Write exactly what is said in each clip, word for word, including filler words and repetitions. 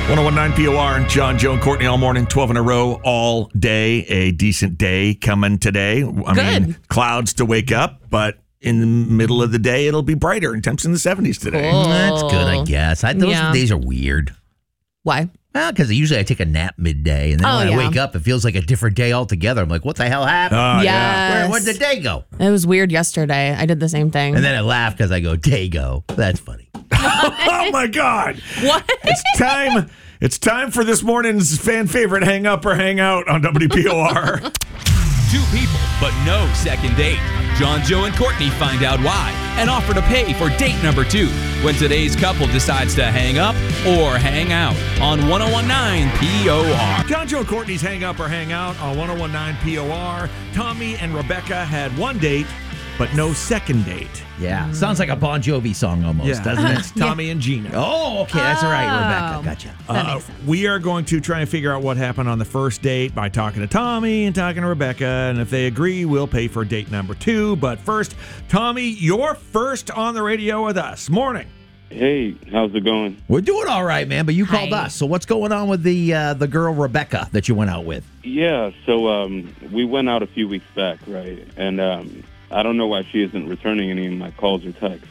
one oh one point nine P O R, John, Joe, and Courtney all morning, twelve in a row, all day. A decent day coming today. I Good. mean, clouds to wake up, but in the middle of the day, it'll be brighter and temps in the seventies today. Cool. That's good, I guess. I, those Yeah. days are weird. Why? Well, because usually I take a nap midday, and then Oh, when yeah. I wake up, it feels like a different day altogether. I'm like, what the hell happened? Oh, Yes. Where, where'd the day go? It was weird yesterday. I did the same thing. And then I laugh because I go, day go. That's funny. Oh, my God. What? It's time. It's time for this morning's fan favorite hang up or hang out on W P O R. Two people, but no second date. John, Joe, and Courtney find out why and offer to pay for date number two when today's couple decides to hang up or hang out on one oh one point nine P O R. John, Joe, and Courtney's hang up or hang out on one oh one point nine P O R. Tommy and Rebecca had one date, but no second date. Yeah. Sounds like a Bon Jovi song almost, doesn't it? It's Tommy and Gina. Oh, okay. That's all right, Oh. Rebecca. Gotcha. That Uh, makes sense. we are going to try and figure out what happened on the first date by talking to Tommy and talking to Rebecca. And if they agree, we'll pay for date number two. But first, Tommy, you're first on the radio with us. Morning. Hey, how's it going? We're doing all right, man, but you called Hi. us. So what's going on with the uh, the girl, Rebecca, that you went out with? Yeah, so um, we went out a few weeks back, right? And um, I don't know why she isn't returning any of my calls or texts.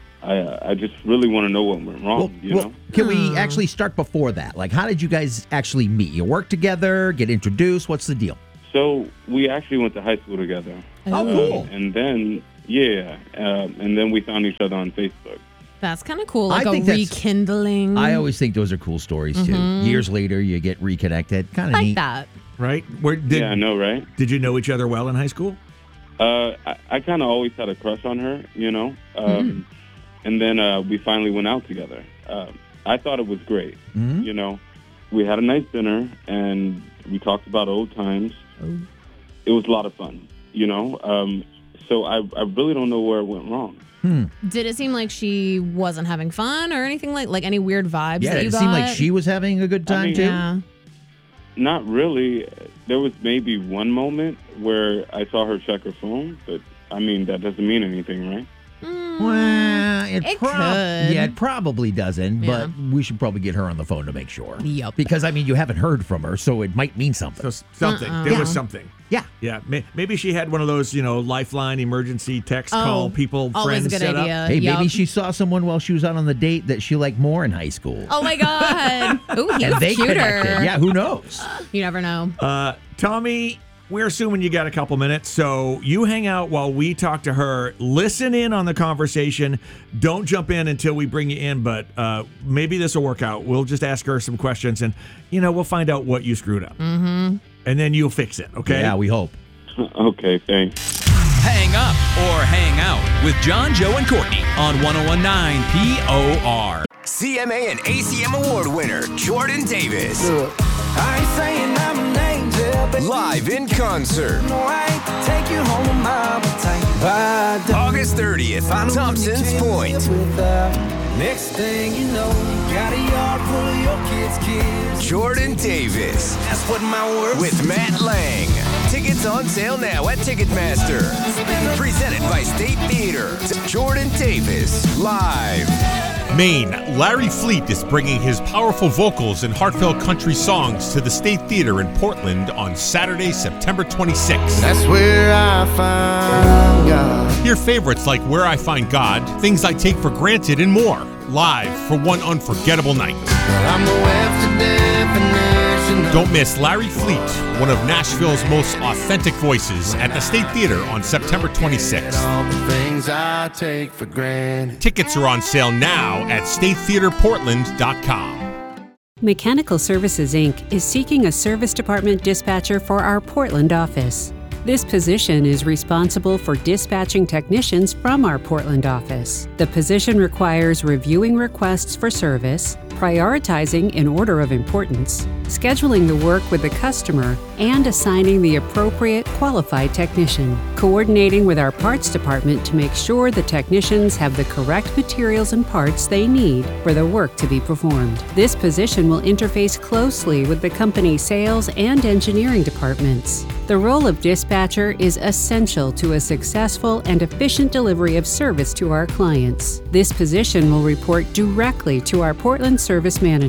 I uh, I just really want to know what went wrong, Well, you well, know? can we actually start before that? Like, how did you guys actually meet? You work together, get introduced? What's the deal? So we actually went to high school together. Oh, Ooh. cool. And then, yeah, um, and then we found each other on Facebook. That's kind of cool. I Like a think that's- rekindling. I always think those are cool stories, too. Years later, you get reconnected. Kind of like neat. that. Right? Where did yeah, I know, right? did you know each other well in high school? Uh, I, I kind of always had a crush on her, you know? Um, And then uh, we finally went out together. Um, I thought it was great, Mhm. you know? We had a nice dinner, and we talked about old times. It was a lot of fun, you know? Um, so I, I really don't know where it went wrong. Did it seem like she wasn't having fun or anything like like any weird vibes Yeah, that did you it got? seem like she was having a good I time, mean, too? Yeah. Not really. There was maybe one moment where I saw her check her phone, but, I mean, that doesn't mean anything, right? Well, it, It prob- could. Yeah, it probably doesn't, Yeah. but we should probably get her on the phone to make sure. Yup. Because, I mean, you haven't heard from her, so it might mean something. So something. Uh-uh. There Yeah. was something. Yeah. Yeah. May- Maybe she had one of those, you know, lifeline emergency text Oh, call people, always friends a good set idea. up. Hey, Yup. maybe she saw someone while she was out on the date that she liked more in high school. Oh my God. Ooh, he and was they cuter. connected. Yeah, who knows? You never know. Uh, Tommy, we're assuming you got a couple minutes, so you hang out while we talk to her. Listen in on the conversation. Don't jump in until we bring you in, but uh, maybe this will work out. We'll just ask her some questions, and, you know, we'll find out what you screwed up. Mm-hmm. And then you'll fix it, okay? Yeah, we hope. Okay, thanks. Hang up or hang out with John, Joe, and Courtney on one oh one point nine P O R. C M A and A C M award winner Jordan Davis. I ain't saying I'm an angel, but Live in concert. no, I ain't to take you home on my tight. But August thirtieth, Thompson's Point. with, uh, next thing you know, you got a yard full of your kids' kids. Jordan Davis That's what my work with Matt Lang. Tickets on sale now at Ticketmaster. Presented by State Theater. Jordan Davis live. Maine, Larry Fleet is bringing his powerful vocals and heartfelt country songs to the State Theater in Portland on Saturday, September twenty-sixth. That's where I find God. Hear favorites like Where I Find God, Things I Take for Granted, and more, live for one unforgettable night. I'm the Webster definition of Don't miss Larry Fleet, one of Nashville's most authentic voices, at the State Theater on September twenty-sixth. all the things I take for granted. Tickets are on sale now at state theater portland dot com. Mechanical Services, Incorporated is seeking a service department dispatcher for our Portland office. This position is responsible for dispatching technicians from our Portland office. The position requires reviewing requests for service, prioritizing in order of importance, scheduling the work with the customer, and assigning the appropriate qualified technician, coordinating with our parts department to make sure the technicians have the correct materials and parts they need for the work to be performed. This position will interface closely with the company's sales and engineering departments. The role of dispatcher is essential to a successful and efficient delivery of service to our clients. This position will report directly to our Portland service manager.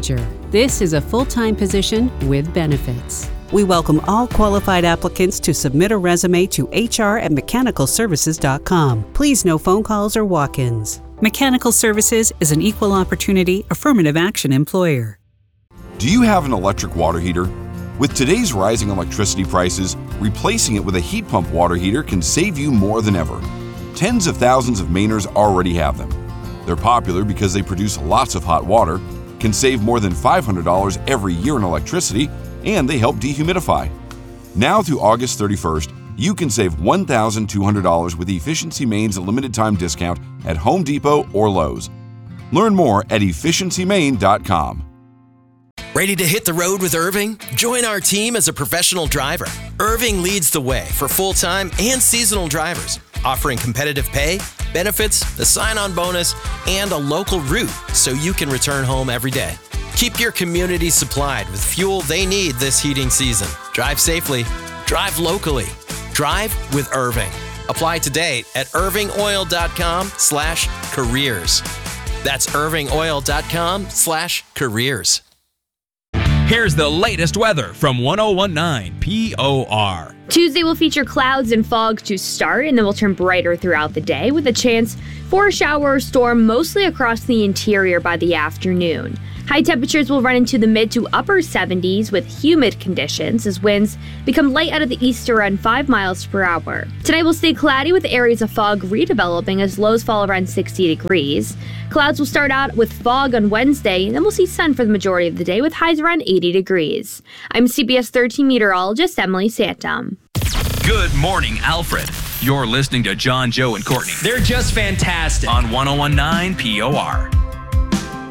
This is a full-time position with benefits. We welcome all qualified applicants to submit a resume to h r at mechanical services dot com. Please no phone calls or walk-ins. Mechanical Services is an equal opportunity affirmative action employer. Do you have an electric water heater? With today's rising electricity prices, replacing it with a heat pump water heater can save you more than ever. Tens of thousands of Mainers already have them. They're popular because they produce lots of hot water, can save more than five hundred dollars every year in electricity, and they help dehumidify. Now through August thirty-first, you can save one thousand two hundred dollars with Efficiency Maine's limited time discount at Home Depot or Lowe's. Learn more at efficiency maine dot com. Ready to hit the road with Irving? Join our team as a professional driver. Irving leads the way for full-time and seasonal drivers, offering competitive pay, benefits, a sign-on bonus, and a local route so you can return home every day. Keep your community supplied with fuel they need this heating season. Drive safely. Drive locally. Drive with Irving. Apply today at irving oil dot com slash careers. That's irving oil dot com slash careers. Here's the latest weather from one oh one point nine P O R. Tuesday will feature clouds and fog to start, and then will turn brighter throughout the day with a chance for a shower or storm mostly across the interior by the afternoon. High temperatures will run into the mid to upper seventies with humid conditions as winds become light out of the east around five miles per hour. Tonight will stay cloudy with areas of fog redeveloping as lows fall around sixty degrees. Clouds will start out with fog on Wednesday, and then we'll see sun for the majority of the day with highs around eighty degrees. I'm C B S thirteen meteorologist Emily Santum. Good morning, Alfred. You're listening to John, Joe, and Courtney. They're just fantastic. On one oh one point nine P O R.